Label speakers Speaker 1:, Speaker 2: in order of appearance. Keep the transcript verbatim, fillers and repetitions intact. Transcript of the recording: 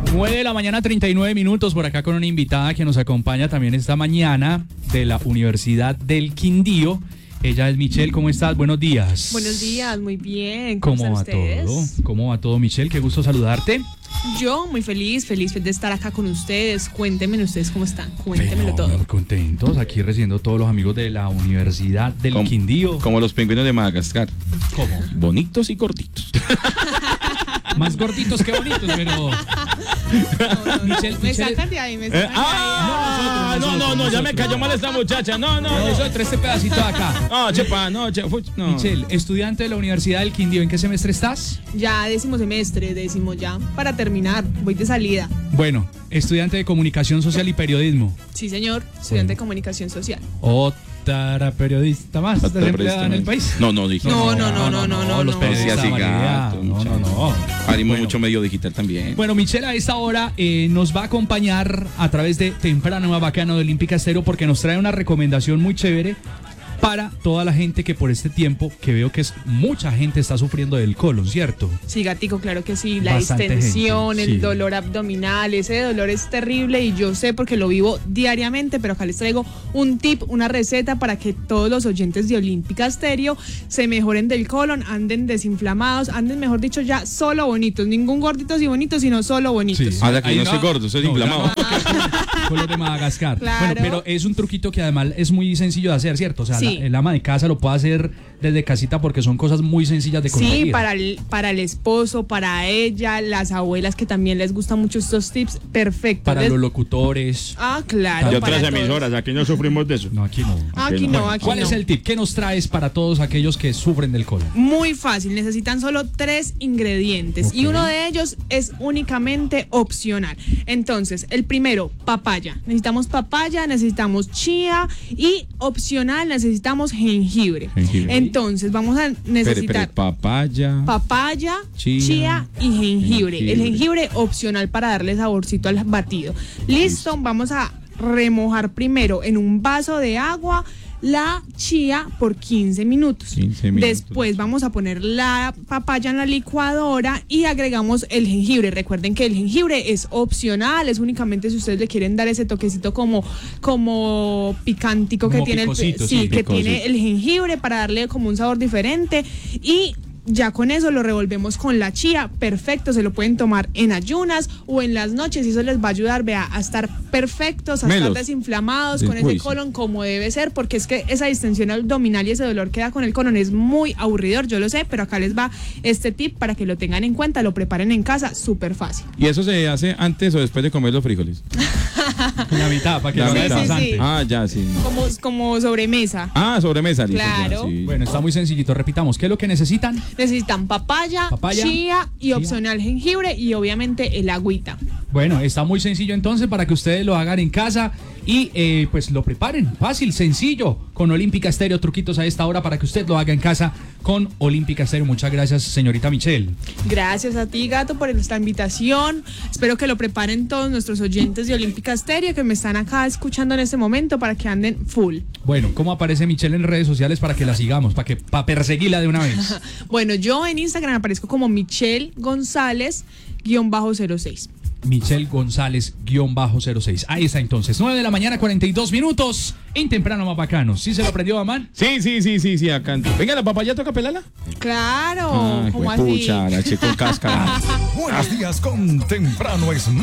Speaker 1: nueve de la mañana, treinta y nueve minutos, por acá con una invitada que nos acompaña también esta mañana de la Universidad del Quindío. Ella es Michelle. ¿Cómo estás? Buenos días.
Speaker 2: Buenos días, muy bien. ¿Cómo,
Speaker 1: ¿Cómo va
Speaker 2: ustedes?
Speaker 1: todo? ¿Cómo va todo, Michelle? Qué gusto saludarte.
Speaker 2: Yo muy feliz, feliz de estar acá con ustedes. Cuéntenme ustedes cómo están, cuéntemelo
Speaker 1: Pero,
Speaker 2: todo.
Speaker 1: contentos aquí recibiendo todos los amigos de la Universidad del
Speaker 3: como,
Speaker 1: Quindío.
Speaker 3: Como los pingüinos de Madagascar.
Speaker 1: ¿Cómo?
Speaker 3: Bonitos y cortitos.
Speaker 1: Más gorditos que bonitos, pero...
Speaker 2: No, no,
Speaker 1: Michelle,
Speaker 2: no. Me
Speaker 1: Michelle-
Speaker 2: sacan de ahí, me
Speaker 3: Eh,
Speaker 2: sacan
Speaker 3: ah,
Speaker 1: No, nosotros,
Speaker 3: no, no, no,
Speaker 1: nosotros,
Speaker 3: ya me
Speaker 1: nosotros.
Speaker 3: cayó mal esta muchacha. No, no,
Speaker 1: No,
Speaker 3: no.
Speaker 1: nosotros, este pedacito de acá.
Speaker 3: No, chepa, no, chepa. No.
Speaker 1: Michelle, estudiante de la Universidad del Quindío, ¿en qué semestre estás?
Speaker 2: de ahí. Ya décimo semestre, décimo ya. Para terminar, voy de salida.
Speaker 1: Bueno, estudiante de Comunicación Social y Periodismo.
Speaker 2: Sí, señor, estudiante de comunicación social.
Speaker 1: Otra periodista más
Speaker 3: Otra
Speaker 1: desempleada en el
Speaker 3: periodista
Speaker 1: país.
Speaker 3: No, no, dije.
Speaker 2: No, no, no, no, no, no,
Speaker 1: los
Speaker 2: no.
Speaker 1: periodistas,
Speaker 3: Decía
Speaker 1: María.
Speaker 3: Cigato,
Speaker 1: No, no, no.
Speaker 3: Haremos
Speaker 1: Bueno.
Speaker 3: mucho medio digital también.
Speaker 1: Bueno, Michelle a esta hora eh, nos va a acompañar a través de Temprano a Bacano de Olímpica Estéreo porque nos trae una recomendación muy chévere para toda la gente que por este tiempo, que veo que es mucha gente está sufriendo del colon, ¿cierto?
Speaker 2: Sí, gatico, claro que sí. La
Speaker 1: Bastante
Speaker 2: distensión,
Speaker 1: gente,
Speaker 2: el
Speaker 1: sí.
Speaker 2: dolor abdominal, ese dolor es terrible y yo sé porque lo vivo diariamente, pero acá les traigo un tip, una receta para que todos los oyentes de Olímpica Estéreo se mejoren del colon, anden desinflamados, anden, mejor dicho, ya solo bonitos. Ningún gorditos y bonitos, sino solo bonitos.
Speaker 1: Sí.
Speaker 3: Ahora que
Speaker 1: Ahí
Speaker 3: no
Speaker 1: no-
Speaker 3: soy gordo, soy
Speaker 1: no,
Speaker 3: inflamado.
Speaker 1: Color de Madagascar.
Speaker 2: Claro.
Speaker 1: Bueno, pero es un truquito que además es muy sencillo de hacer, ¿cierto? O sea,
Speaker 2: Sí.
Speaker 1: la- el ama de casa lo puede hacer desde casita porque son cosas muy sencillas de conseguir.
Speaker 2: Sí, para el, para el esposo, para ella, las abuelas que también les gustan mucho estos tips, perfecto.
Speaker 1: Para
Speaker 2: Les-
Speaker 1: los locutores.
Speaker 2: Ah, claro.
Speaker 3: Y
Speaker 2: para
Speaker 3: otras
Speaker 2: todos.
Speaker 3: emisoras, aquí no sufrimos de eso.
Speaker 1: No, aquí no.
Speaker 2: Aquí no, aquí
Speaker 1: ¿Cuál
Speaker 2: no.
Speaker 1: es el tip? ¿Qué nos traes para todos aquellos que sufren del colon?
Speaker 2: Muy fácil, necesitan solo tres ingredientes
Speaker 1: Ok.
Speaker 2: y uno de ellos es únicamente opcional. Entonces, el primero, papaya. Necesitamos papaya, necesitamos chía y opcional necesitamos jengibre.
Speaker 3: Jengibre.
Speaker 2: Entonces, vamos a
Speaker 3: Espere,
Speaker 2: necesitar
Speaker 3: espere, papaya.
Speaker 2: papaya,
Speaker 3: Chía,
Speaker 2: chía, y jengibre.
Speaker 3: jengibre.
Speaker 2: El jengibre opcional para darle saborcito al batido. Listo, vamos a remojar primero en un vaso de agua la chía por quince minutos.
Speaker 3: quince minutos.
Speaker 2: Después vamos a poner la papaya en la licuadora y agregamos el jengibre. Recuerden que el jengibre es opcional, es únicamente si ustedes le quieren dar ese toquecito como, como picantico que
Speaker 1: Como
Speaker 2: tiene el,
Speaker 1: picosito,
Speaker 2: sí,
Speaker 1: sí,
Speaker 2: que
Speaker 3: picosito.
Speaker 2: tiene el jengibre para darle como un sabor diferente y ya con eso lo revolvemos con la chía, perfecto, se lo pueden tomar en ayunas o en las noches y eso les va a ayudar, vea, a estar perfectos, a
Speaker 3: Melos.
Speaker 2: estar desinflamados con
Speaker 3: Uy,
Speaker 2: ese
Speaker 3: sí.
Speaker 2: colon como debe ser, porque es que esa distensión abdominal y ese dolor que da con el colon es muy aburridor, yo lo sé, pero acá les va este tip para que lo tengan en cuenta, lo preparen en casa, súper fácil.
Speaker 3: ¿Y eso se hace antes o después de comer los frijoles?
Speaker 1: La mitad, para que
Speaker 3: La
Speaker 1: lo
Speaker 2: Sí,
Speaker 1: hagas
Speaker 3: mitad.
Speaker 2: sí, sí.
Speaker 1: antes.
Speaker 3: Ah, ya, sí.
Speaker 2: Como, como sobremesa.
Speaker 3: Ah, sobremesa, listo. ya,
Speaker 2: Claro.
Speaker 3: sí.
Speaker 1: Bueno, está muy sencillito. Repitamos, ¿qué es lo que necesitan?
Speaker 2: Necesitan papaya,
Speaker 1: Papaya,
Speaker 2: chía y
Speaker 1: chía.
Speaker 2: opcional jengibre y obviamente el agüita.
Speaker 1: Bueno, está muy sencillo entonces para que ustedes lo hagan en casa y eh, pues lo preparen. Fácil, sencillo. Con Olímpica Estéreo, truquitos a esta hora para que usted lo haga en casa con Olímpica Estéreo. Muchas gracias, señorita Michelle.
Speaker 2: Gracias a ti, Gato, por esta invitación. Espero que lo preparen todos nuestros oyentes de Olímpica Estéreo que me están acá escuchando en este momento para que anden full.
Speaker 1: Bueno, ¿cómo aparece Michelle en redes sociales para que la sigamos? Para que para perseguirla de una vez.
Speaker 2: Bueno, yo en Instagram aparezco como Michelle González cero seis.
Speaker 1: Michelle González cero seis. Ahí está entonces. nueve de la mañana, cuarenta y dos minutos. En Temprano Más Bacano. ¿Sí se lo aprendió, Amán?
Speaker 3: Sí, sí, sí, sí, sí, acá. Venga, la papaya toca pelarla.
Speaker 2: Claro,
Speaker 3: Ay,
Speaker 2: ¿cómo así?
Speaker 3: pucha, la chico cáscara.
Speaker 4: Buenos días con Temprano es